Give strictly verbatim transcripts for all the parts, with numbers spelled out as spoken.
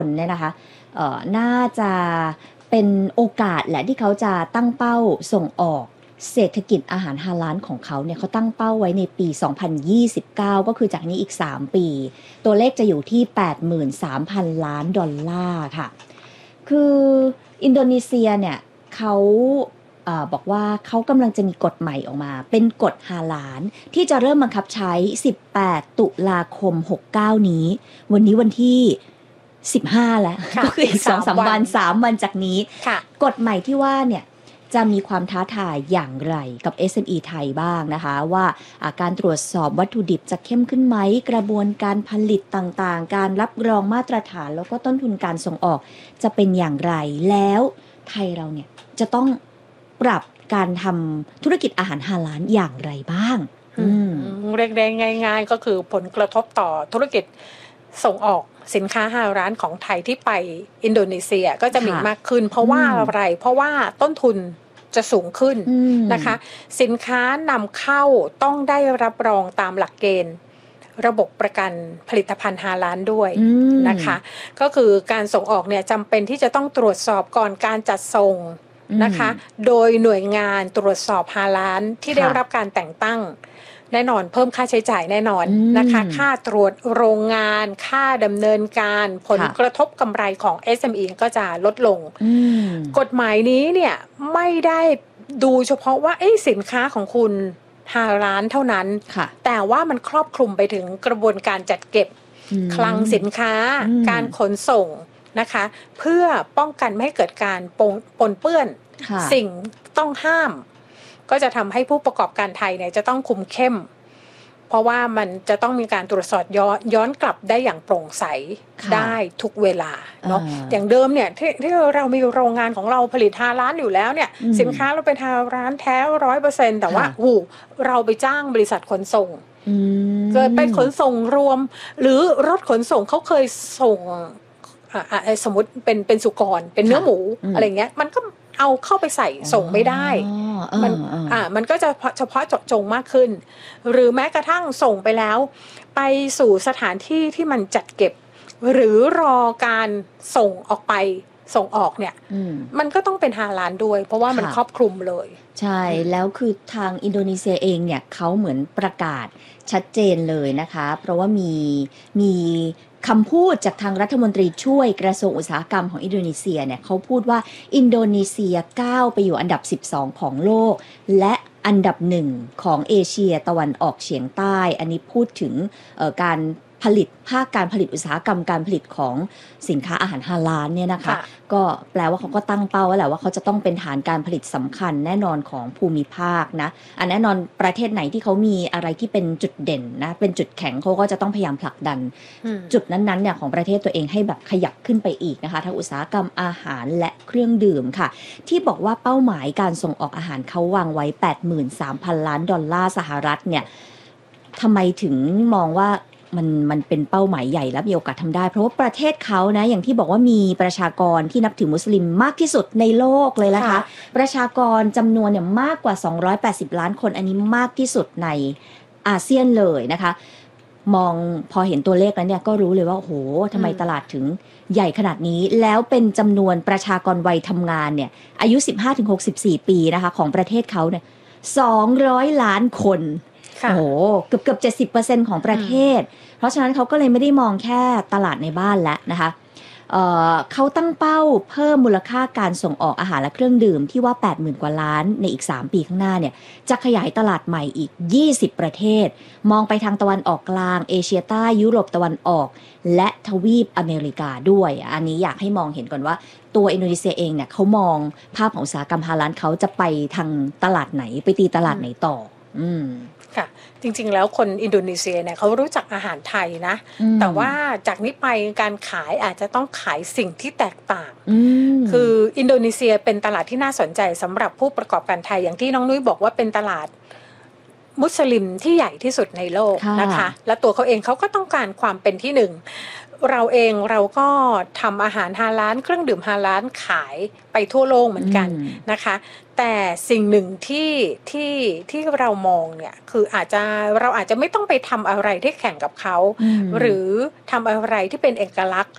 เนี่ยนะคะเอ่อน่าจะเป็นโอกาสแหละที่เขาจะตั้งเป้าส่งออกเศรษฐกิจอาหารฮาลาลของเขาเนี่ยเขาตั้งเป้าไว้ในปีสองพันยี่สิบเก้าก็คือจากนี้อีกสามปีตัวเลขจะอยู่ที่ แปดหมื่นสามพัน ล้านดอลลาร์ค่ะคืออินโดนีเซียเนี่ยเขาเอ่อบอกว่าเขากำลังจะมีกฎใหม่ออกมาเป็นกฎฮาลาลที่จะเริ่มบังคับใช้สิบแปดตุลาคมหกสิบเก้านี้วันนี้วันที่สิบห้าแล้วก็คืออีก สองถึงสาม วันสามวันจากนี้กฎใหม่ที่ว่าเนี่ยจะมีความท้าทายอย่างไรกับ เอส เอ็ม อี ไทยบ้างนะคะว่าการตรวจสอบวัตถุดิบจะเข้มขึ้นไหมกระบวนการผลิตต่างๆการรับรองมาตรฐานแล้วก็ต้นทุนการส่งออกจะเป็นอย่างไรแล้วไทยเราเนี่ยจะต้องปรับการทำธุรกิจอาหารฮาลาลอย่างไรบ้างเรียกได้ง่ายๆก็คือผลกระทบต่อธุรกิจส่งออกสินค้าฮาลาลของไทยที่ไปอินโดนีเซียก็จะมีมากขึ้นเพราะว่าอะไรเพราะว่าต้นทุนจะสูงขึ้นนะคะสินค้านำเข้าต้องได้รับรองตามหลักเกณฑ์ระบบประกันผลิตภัณฑ์ฮาลาลด้วยนะคะก็คือการส่งออกเนี่ยจำเป็นที่จะต้องตรวจสอบก่อนการจัดส่งนะคะโดยหน่วยงานตรวจสอบฮาลาลที่ได้รับการแต่งตั้งแน่นอนเพิ่มค่าใช้จ่ายแน่นอนนะคะค่าตรวจโรงงานค่าดำเนินการผลกระทบกำไรของ เอส เอ็ม อี ก็จะลดลงกฎหมายนี้เนี่ยไม่ได้ดูเฉพาะว่าเอ้สินค้าของคุณฮาลาลเท่านั้นแต่ว่ามันครอบคลุมไปถึงกระบวนการจัดเก็บคลังสินค้าการขนส่งนะคะเพื่อป้องกันไม่ให้เกิดการปนเปื้อนสิ่งต้องห้ามก็จะทำให้ผู้ประกอบการไทยเนี่ยจะต้องคุมเข้มเพราะว่ามันจะต้องมีการตรวจสอบย้อนย้อนกลับได้อย่างโปร่งใสได้ทุกเวลาเนาะอย่างเดิมเนี่ยที่ที่เรามีโรงงานของเราผลิตฮาลาลอยู่แล้วเนี่ยสินค้าเราเป็นฮาลาลแท้ร้อยเปอร์เซ็นต์แต่ว่าหูเราไปจ้างบริษัทขนส่งเกิดไปขนส่งรวมหรือรถขนส่งเขาเคยส่งสมมติเป็นเป็นสุกรเป็นเนื้อหมูอะไรเงี้ยมันก็เอาเข้าไปใส่ส่งไม่ได้มันอ่ามันก็จะเฉพาะเจาะจงมากขึ้นหรือแม้กระทั่งส่งไปแล้วไปสู่สถานที่ที่มันจัดเก็บหรือรอการส่งออกไปส่งออกเนี่ยมันก็ต้องเป็นฮาลาลด้วยเพราะว่ามันครอบคลุมเลยใช่แล้วคือทางอินโดนีเซียเองเนี่ยเขาเหมือนประกาศชัดเจนเลยนะคะเพราะว่ามีมีคำพูดจากทางรัฐมนตรีช่วยกระทรวงอุตสาหกรรมของอินโดนีเซียเนี่ยเขาพูดว่าอินโดนีเซียก้าวไปอยู่อันดับสิบสองของโลกและอันดับหนึ่งของเอเชียตะวันออกเฉียงใต้อันนี้พูดถึงการผลิตภาคการผลิตอุตสาหกรรมการผลิตของสินค้าอาหารฮาลาลเนี่ยนะคะก็แปลว่าเขาก็ตั้งเป้าไว้แหละว่าเขาจะต้องเป็นฐานการผลิตสำคัญแน่นอนของภูมิภาคนะอันแน่นอนประเทศไหนที่เขามีอะไรที่เป็นจุดเด่นนะเป็นจุดแข็งเขาก็จะต้องพยายามผลักดันจุดนั้นๆเนี่ยของประเทศตัวเองให้แบบขยับขึ้นไปอีกนะคะทั้งอุตสาหกรรมอาหารและเครื่องดื่มค่ะที่บอกว่าเป้าหมายการส่งออกอาหารเขาวางไว้ แปดหมื่นสามพัน ล้านดอลลาร์สหรัฐเนี่ยทำไมถึงมองว่ามันมันเป็นเป้าหมายใหญ่และมีโอกาสทำได้เพราะว่าประเทศเขานะอย่างที่บอกว่ามีประชากรที่นับถือมุสลิมมากที่สุดในโลกเลยนะคะประชากรจำนวนเนี่ยมากกว่าสองร้อยแปดสิบล้านคนอันนี้มากที่สุดในอาเซียนเลยนะคะมองพอเห็นตัวเลขแล้วเนี่ยก็รู้เลยว่าโอ้โหทำไมตลาดถึงใหญ่ขนาดนี้แล้วเป็นจำนวนประชากรวัยทำงานเนี่ยอายุ สิบห้าถึงหกสิบสี่ ปีนะคะของประเทศเขาเนี่ยสองร้อยล้านคนโอ้โหเกือบเกือบ เจ็ดสิบเปอร์เซ็นต์ ของประเทศเพราะฉะนั้นเขาก็เลยไม่ได้มองแค่ตลาดในบ้านแล้วนะคะ เอ่อเขาตั้งเป้าเพิ่มมูลค่าการส่งออกอาหารและเครื่องดื่มที่ว่า แปดหมื่น กว่าล้านในอีกสามปีข้างหน้าเนี่ยจะขยายตลาดใหม่อีกยี่สิบประเทศมองไปทางตะวันออกกลางเอเชียใต้ยุโรปตะวันออกและทวีปอเมริกาด้วยอันนี้อยากให้มองเห็นก่อนว่าตัวอินโดนีเซียเองเนี่ยเขามองภาพของอุตสาหกรรมฮาลาลเขาจะไปทางตลาดไหนไปตีตลาดไหนต่ออืมค่ะจริงๆแล้วคนอินโดนีเซียเนี่ยเขารู้จักอาหารไทยนะแต่ว่าจากนี้ไปการขายอาจจะต้องขายสิ่งที่แตกต่างคืออินโดนีเซียเป็นตลาดที่น่าสนใจสำหรับผู้ประกอบการไทยอย่างที่น้องนุ้ยบอกว่าเป็นตลาดมุสลิมที่ใหญ่ที่สุดในโลกนะคะและตัวเขาเองเขาก็ต้องการความเป็นที่หนึ่งเราเองเราก็ทำอาหารฮาลาลเครื่องดื่มฮาลาลขายไปทั่วโลกเหมือนกันนะคะแต่สิ่งหนึ่งที่ที่ที่เรามองเนี่ยคืออาจจะเราอาจจะไม่ต้องไปทำอะไรที่แข่งกับเขาหรือทำอะไรที่เป็นเอกลักษณ์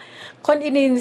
คนอินโดนี